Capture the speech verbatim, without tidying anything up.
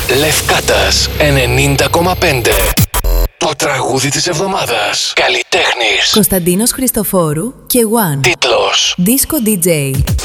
Λευκάτας ενενήντα κόμμα πέντε. Το τραγούδι της εβδομάδας. Καλλιτέχνης Κωνσταντίνος Χριστοφόρου και One. Τίτλος Disco ντι τζέι.